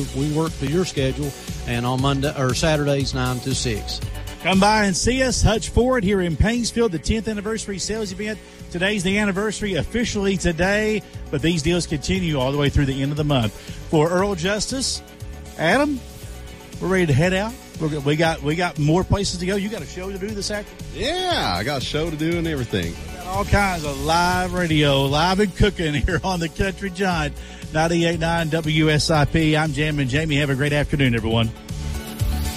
we work to your schedule, and on Monday or Saturdays 9 to 6. Come by and see us, Hutch Ford, here in Painesville, the 10th anniversary sales event. Today's the anniversary officially today, but these deals continue all the way through the end of the month. For Earl Justice, Adam, we're ready to head out. We got more places to go. You got a show to do this afternoon? Yeah, I got a show to do and everything. We got all kinds of live radio, live and cooking here on the Country Giant, 98.9 WSIP. I'm Jammin' Jamie. Have a great afternoon, everyone.